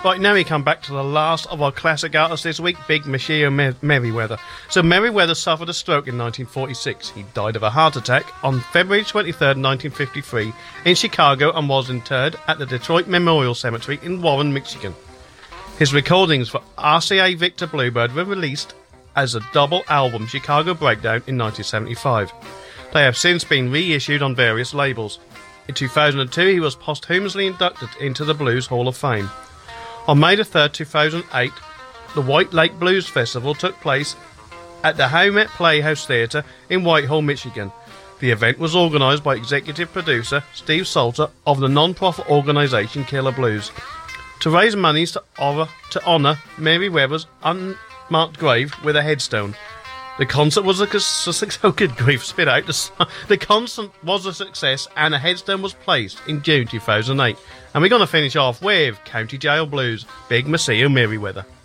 Right, now we come back to the last of our classic artists this week, Big Maceo Merriweather. So Merriweather suffered a stroke in 1946. He died of a heart attack on February 23rd, 1953 in Chicago and was interred at the Detroit Memorial Cemetery in Warren, Michigan. His recordings for RCA Victor Bluebird were released as a double album, Chicago Breakdown, in 1975. They have since been reissued on various labels. In 2002, he was posthumously inducted into the Blues Hall of Fame. On May 3rd, 2008, the White Lake Blues Festival took place at the Howmet Playhouse Theatre in Whitehall, Michigan. The event was organised by executive producer Steve Salter of the non-profit organisation Killer Blues to raise monies to honour Merriweather's unmarked grave with a headstone. The concert was a success and a headstone was placed in June 2008. And we're going to finish off with County Jail Blues, Big Maceo Merriweather.